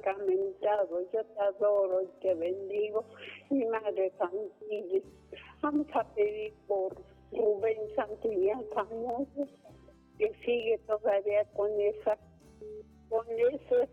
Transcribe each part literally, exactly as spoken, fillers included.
sacramentado, yo te adoro y te bendigo, mi Madre Santísima. Vamos a pedir por Rubén Santillán Famoso, que sigue todavía con esa, con ese,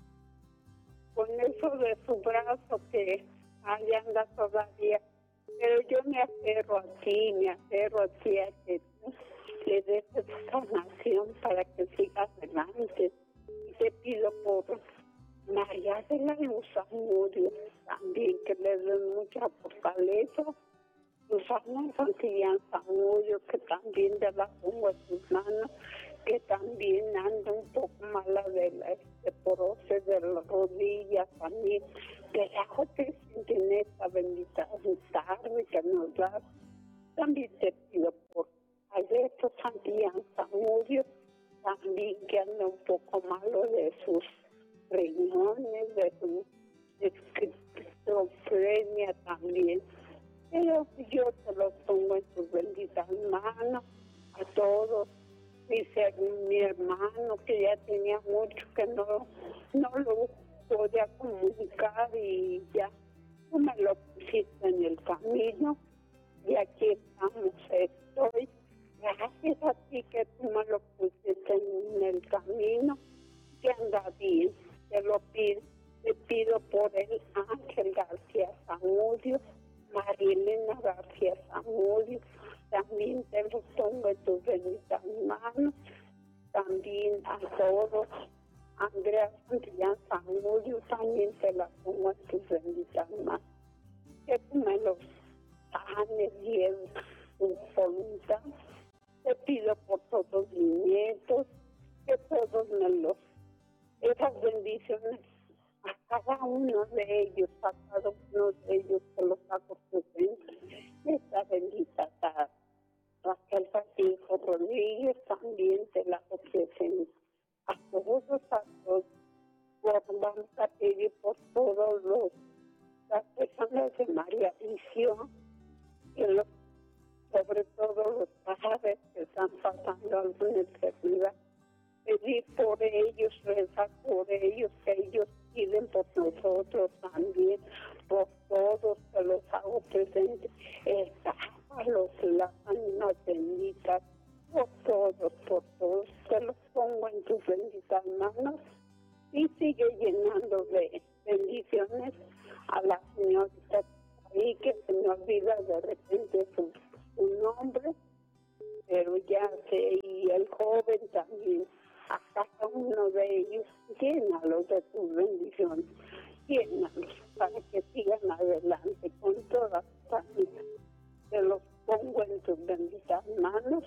con eso de su brazo que ahí anda todavía. Pero yo me aferro a ti, me aferro a ti a que tú le des sanación para que siga adelante. Y te pido por María de la Luz Zamudio también, que le den mucha fortaleza. Susana Santillán Zamudio, que también te la pongo en tus manos, que también anda un poco mala de la osteoporosis de las rodillas también. Te dejo que en esta bendita tarde que nos das. También te pido por Alberto Santillán Zamudio, también que anda un poco malo de sus riñones, de su esquizofrenia también. Pero yo te los pongo en tus benditas manos, a todos. Dice mi hermano que ya tenía mucho que no, no lo podía comunicar y ya tú me lo pusiste en el camino y aquí estamos, estoy. Gracias a ti que tú me lo pusiste en el camino, que anda bien. Te lo pido, te pido por el Ángel García Zamudio, Marilena García Zamudio, también te los pongo en tus benditas manos, también a todos. Andrea Santillán Zamudio, también te la pongo en tus benditas manos. Que tú me los sanes y en tu voluntad. Te pido por todos mis nietos, que todos me los, esas bendiciones a cada uno de ellos, a cada uno de ellos que los hago presentes. Esta bendita tarde. Raquel Patricio Rodríguez también te la hago presente. A todos, a todos, vamos a pedir por todos los, las personas de María Visión, y los, sobre todo los padres que están pasando alguna enfermedad. Pedir por ellos, rezar por ellos, que ellos piden por nosotros también, por todos, que los hago presentes. A los las ánimas benditas, por todos, por todos, te los pongo en tus benditas manos y sigue llenando de bendiciones a la señorita ahí, que se me olvida de repente su, su nombre, pero ya sé, y el joven también, a cada uno de ellos, llénalos de tus bendiciones, llénalos para que sigan adelante con todas las familias. Te los pongo en tus benditas manos.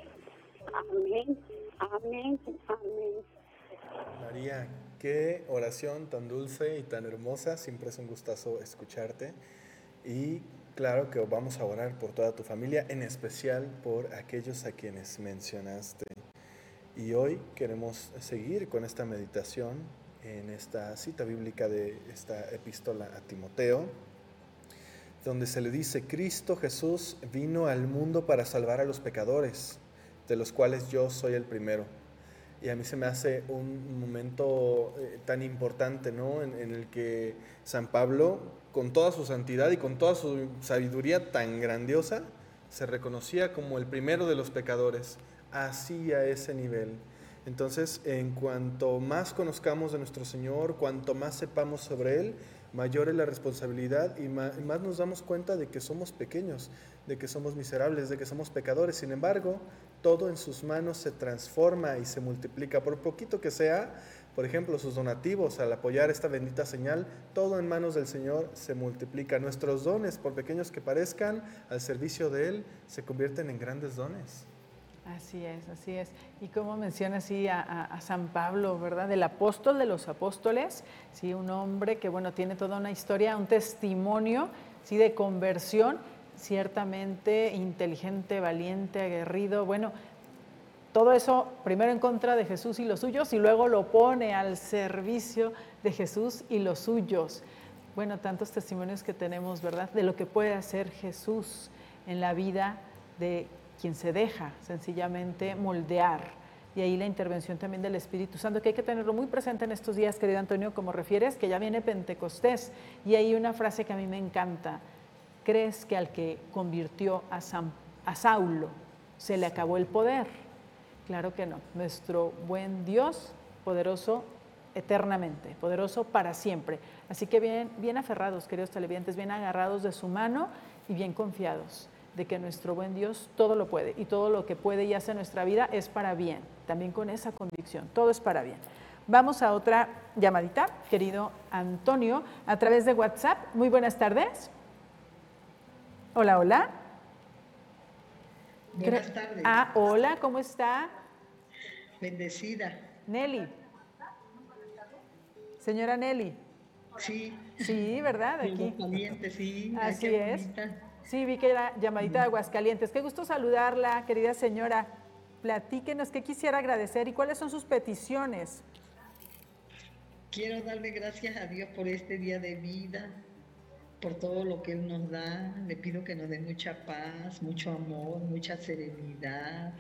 Amén, amén, amén. María, qué oración tan dulce y tan hermosa. Siempre es un gustazo escucharte. Y claro que vamos a orar por toda tu familia, en especial por aquellos a quienes mencionaste. Y hoy queremos seguir con esta meditación en esta cita bíblica de esta epístola a Timoteo, donde se le dice: Cristo Jesús vino al mundo para salvar a los pecadores, de los cuales yo soy el primero. Y a mí se me hace un momento eh, tan importante, ¿no? En, en el que San Pablo, con toda su santidad y con toda su sabiduría tan grandiosa, se reconocía como el primero de los pecadores, así a ese nivel. Entonces, en cuanto más conozcamos de nuestro Señor, cuanto más sepamos sobre Él, mayor es la responsabilidad y más, más nos damos cuenta de que somos pequeños, de que somos miserables, de que somos pecadores. Sin embargo, todo en sus manos se transforma y se multiplica, por poquito que sea. Por ejemplo, sus donativos, al apoyar esta bendita señal, todo en manos del Señor se multiplica. Nuestros dones, por pequeños que parezcan, al servicio de Él, se convierten en grandes dones. Así es, así es. Y como menciona así a, a, a San Pablo, ¿verdad? El apóstol de los apóstoles, sí, un hombre que, bueno, tiene toda una historia, un testimonio, sí, de conversión, ciertamente inteligente, valiente, aguerrido, bueno, todo eso primero en contra de Jesús y los suyos y luego lo pone al servicio de Jesús y los suyos. Bueno, tantos testimonios que tenemos, ¿verdad? De lo que puede hacer Jesús en la vida de quien se deja sencillamente moldear, y ahí la intervención también del Espíritu Santo, que hay que tenerlo muy presente en estos días, querido Antonio, como refieres, que ya viene Pentecostés, y hay una frase que a mí me encanta: ¿crees que al que convirtió a, San, a Saulo se le acabó el poder? Claro que no, nuestro buen Dios, poderoso eternamente, poderoso para siempre. Así que bien, bien aferrados, queridos televidentes, bien agarrados de su mano y bien confiados de que nuestro buen Dios todo lo puede, y todo lo que puede y hace en nuestra vida es para bien, también con esa convicción, todo es para bien. Vamos a otra llamadita, querido Antonio, a través de WhatsApp. Muy buenas tardes. Hola, hola. Buenas tardes. Ah, hola, ¿cómo está? Bendecida. Nelly. Señora Nelly. Sí. Sí, ¿verdad? Aquí. Aguascalientes, sí. Así Ay, es. bonita. Sí, vi que era llamadita de Aguascalientes. Qué gusto saludarla, querida señora. Platíquenos qué quisiera agradecer y cuáles son sus peticiones. Quiero darle gracias a Dios por este día de vida, por todo lo que Él nos da. Le pido que nos dé mucha paz, mucho amor, mucha serenidad,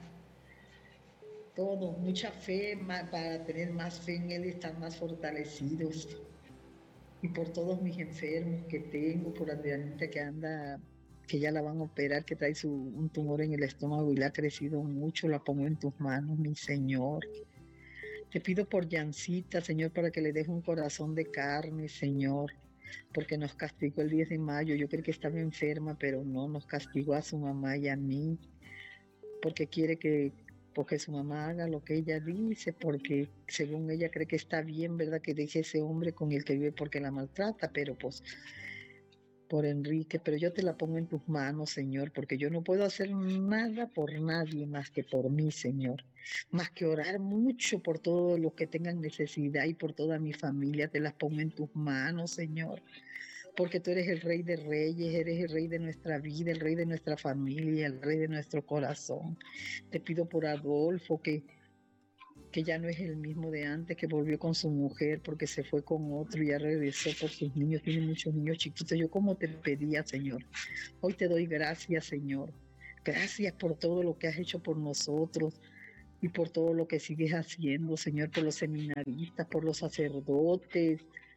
todo, mucha fe más, para tener más fe en Él y estar más fortalecidos. Y por todos mis enfermos que tengo, por Adrianita que anda, que ya la van a operar, que trae su, un tumor en el estómago y le ha crecido mucho, la pongo en tus manos, mi Señor. Te pido por Yancita, Señor, para que le deje un corazón de carne, Señor, porque nos castigó el diez de mayo. Yo creí que estaba enferma, pero no, nos castigó a su mamá y a mí, porque quiere que, porque su mamá haga lo que ella dice, porque según ella cree que está bien, ¿verdad? Que deje ese hombre con el que vive porque la maltrata, pero pues por Enrique, pero yo te la pongo en tus manos, Señor, porque yo no puedo hacer nada por nadie más que por mí, Señor. Más que orar mucho por todos los que tengan necesidad y por toda mi familia, te las pongo en tus manos, Señor. Porque tú eres el Rey de Reyes, eres el Rey de nuestra vida, el Rey de nuestra familia, el Rey de nuestro corazón. Te pido por Adolfo, que, que ya no es el mismo de antes, que volvió con su mujer porque se fue con otro y ya regresó por sus niños, tiene muchos niños chiquitos. Yo como te pedía, Señor, hoy te doy gracias, Señor. Gracias por todo lo que has hecho por nosotros y por todo lo que sigues haciendo, Señor, por los seminaristas, por los sacerdotes,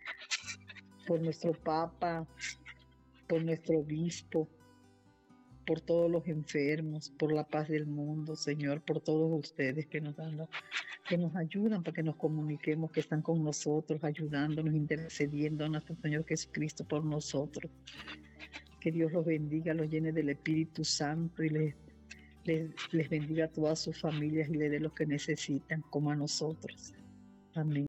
por nuestro Papa, por nuestro obispo, por todos los enfermos, por la paz del mundo, Señor, por todos ustedes que nos dan, que nos ayudan para que nos comuniquemos, que están con nosotros, ayudándonos, intercediendo a nuestro Señor Jesucristo por nosotros. Que Dios los bendiga, los llene del Espíritu Santo y les, les, les bendiga a todas sus familias y les dé lo que necesitan, como a nosotros. Amén.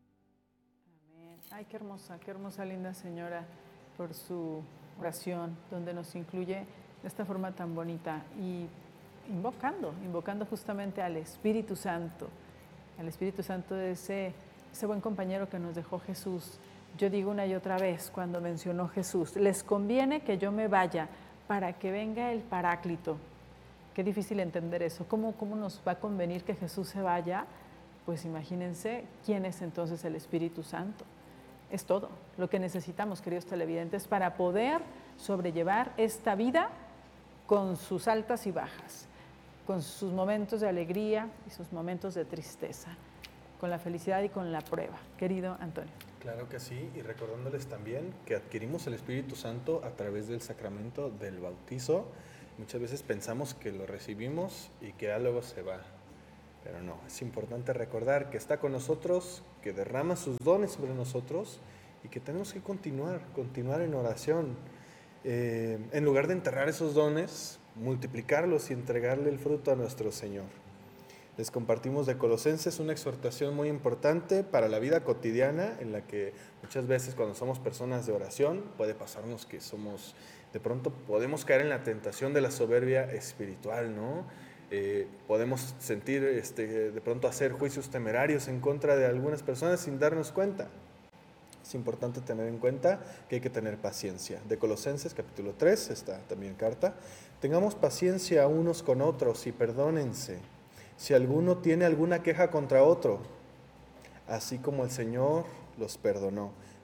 Amén. Ay, qué hermosa, qué hermosa, linda señora, por su oración, donde nos incluye de esta forma tan bonita y invocando, invocando justamente al Espíritu Santo, al Espíritu Santo de ese, ese buen compañero que nos dejó Jesús. Yo digo una y otra vez cuando mencionó Jesús, les conviene que yo me vaya para que venga el Paráclito. Qué difícil entender eso. ¿Cómo, cómo nos va a convenir que Jesús se vaya? Pues imagínense quién es entonces el Espíritu Santo. Es todo lo que necesitamos, queridos televidentes, para poder sobrellevar esta vida con sus altas y bajas, con sus momentos de alegría y sus momentos de tristeza, con la felicidad y con la prueba. Querido Antonio. Claro que sí, y recordándoles también que adquirimos el Espíritu Santo a través del sacramento del bautizo. Muchas veces pensamos que lo recibimos y que ya luego se va, pero no, es importante recordar que está con nosotros, que derrama sus dones sobre nosotros y que tenemos que continuar, continuar en oración. Eh, en lugar de enterrar esos dones, multiplicarlos y entregarle el fruto a nuestro Señor. Les compartimos de Colosenses una exhortación muy importante para la vida cotidiana, en la que muchas veces cuando somos personas de oración puede pasarnos que somos, de pronto podemos caer en la tentación de la soberbia espiritual, ¿no? Eh, podemos sentir, este, de pronto hacer juicios temerarios en contra de algunas personas sin darnos cuenta. Es importante tener en cuenta que hay que tener paciencia. De Colosenses capítulo tres, esta también carta. Tengamos paciencia unos con otros y perdónense si alguno tiene alguna queja contra otro, así como el Señor los perdonó.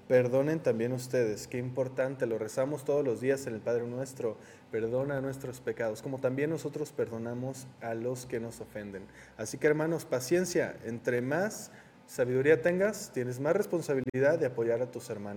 perdonen también ustedes. Qué importante, lo rezamos todos los días en el Padre Nuestro. Perdona nuestros pecados, como también nosotros perdonamos a los que nos ofenden. Así que, hermanos, paciencia. Entre más sabiduría tengas, tienes más responsabilidad de apoyar a tus hermanos.